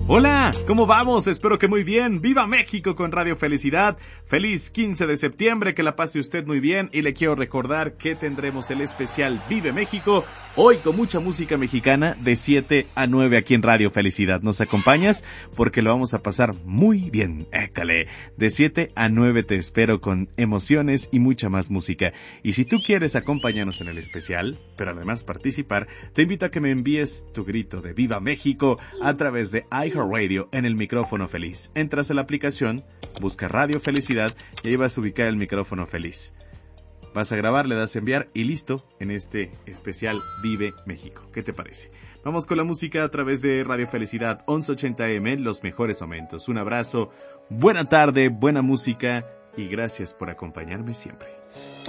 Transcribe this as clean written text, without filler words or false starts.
Hola, ¿cómo vamos? Espero que muy bien. ¡Viva México con Radio Felicidad! Feliz 15 de septiembre, que la pase usted muy bien. Y le quiero recordar que tendremos el especial Vive México hoy con mucha música mexicana de 7 a 9 aquí en Radio Felicidad. ¿Nos acompañas? Porque lo vamos a pasar muy bien. Écale. De 7 a 9 te espero con emociones y mucha más música. Y si tú quieres acompañarnos en el especial, pero además participar, te invito a que me envíes tu grito de Viva México a través de iHeartRadio en el micrófono feliz. Entras a la aplicación, busca Radio Felicidad y ahí vas a ubicar el micrófono feliz. Vas a grabar, le das a enviar y listo en este especial Vive México. ¿Qué te parece? Vamos con la música a través de Radio Felicidad 1180M, los mejores momentos. Un abrazo, buena tarde, buena música y gracias por acompañarme siempre.